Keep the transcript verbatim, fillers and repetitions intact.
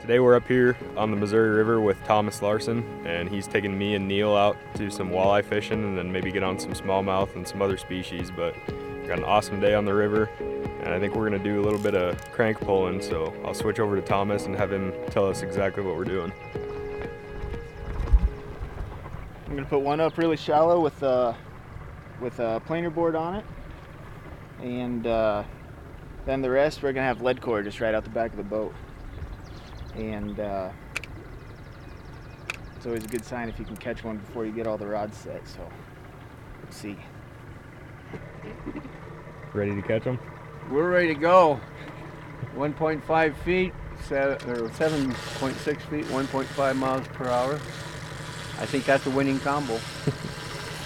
Today we're up here on the Missouri River with Thomas Larson, and he's taking me and Neil out to do some walleye fishing and then maybe get on some smallmouth and some other species. But we've got an awesome day on the river, and I think we're gonna do a little bit of crank pulling, so I'll switch over to Thomas and have him tell us exactly what we're doing. I'm gonna put one up really shallow with a, with a planer board on it, and uh, then the rest we're gonna have lead core just right out the back of the boat. And uh, it's always a good sign if you can catch one before you get all the rods set, so let's see. Ready to catch them? We're ready to go. one point five feet, seven, or seven point six feet, one point five miles per hour. I think that's a winning combo.